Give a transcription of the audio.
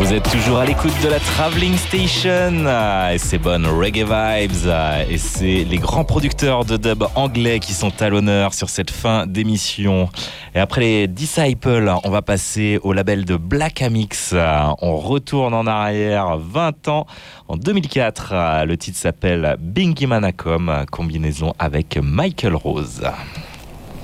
Vous êtes toujours à l'écoute de la Traveling Station et c'est bonnes reggae vibes et c'est les grands producteurs de dub anglais qui sont à l'honneur sur cette fin d'émission. Et après les Disciples, on va passer au label de Black Amix. On retourne en arrière 20 ans. En 2004, le titre s'appelle Bingy Manacom, combinaison avec Michael Rose.